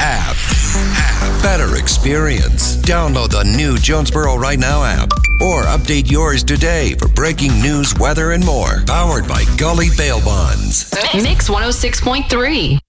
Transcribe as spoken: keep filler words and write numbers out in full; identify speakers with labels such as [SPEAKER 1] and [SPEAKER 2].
[SPEAKER 1] app. Better experience. Download the new Jonesboro Right Now app or update yours today for breaking news, weather, and more. Powered by Gully Bail Bonds.
[SPEAKER 2] Mix one oh six point three.